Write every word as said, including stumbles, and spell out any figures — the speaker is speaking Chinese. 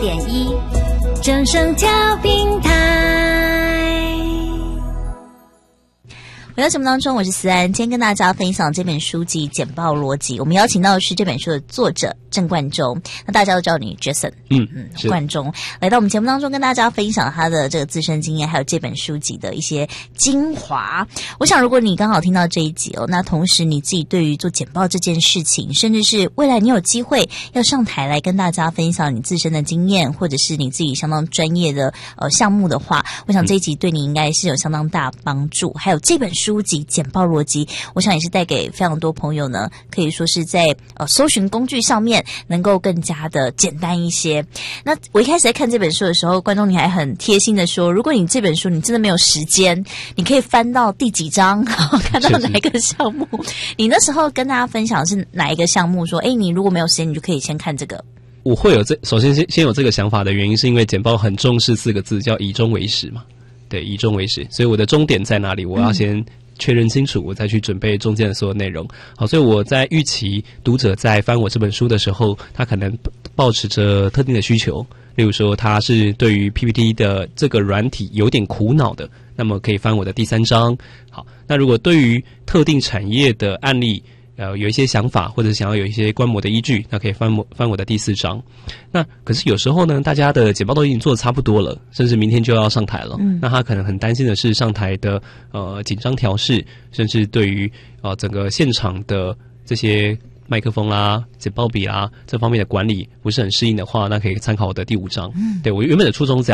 点一，正声调频台。回到节目当中，我是思安，今天跟大家分享这本书籍《简报逻辑》。我们邀请到的是这本书的作者郑冠中，那大家都叫你 Jason， 嗯嗯，冠中来到我们节目当中，跟大家分享他的这个自身经验，还有这本书籍的一些精华。我想，如果你刚好听到这一集哦，那同时你自己对于做简报这件事情，甚至是未来你有机会要上台来跟大家分享你自身的经验，或者是你自己相当专业的呃项目的话，我想这一集对你应该是有相当大帮助。还有这本书籍《简报逻辑》，我想也是带给非常多朋友呢，可以说是在呃搜寻工具上面能够更加的简单一些。那我一开始在看这本书的时候，观众你还很贴心的说，如果你这本书你真的没有时间，你可以翻到第几章，看到哪一个项目。你那时候跟大家分享的是哪一个项目？说，哎，你如果没有时间，你就可以先看这个。 我会有这，首先先先有这个想法的原因，是因为简报很重视四个字，叫以终为始嘛。对，以终为始，所以我的终点在哪里，我要先确认清楚，我再去准备中间的所有内容。好，所以我在预期读者在翻我这本书的时候，他可能抱持着特定的需求，例如说他是对于 P P T 的这个软体有点苦恼的，那么可以翻我的第三章。好，那如果对于特定产业的案例呃，有一些想法，或者想要有一些观摩的依据，那可以翻我翻我的第四章。那可是有时候呢，大家的简报都已经做得差不多了，甚至明天就要上台了。嗯，那他可能很担心的是上台的呃紧张调试，甚至对于呃整个现场的这些麦克风啦、简报笔啦这方面的管理不是很适应的话，那可以参考我的第五章。嗯，对，我原本的初衷是这样。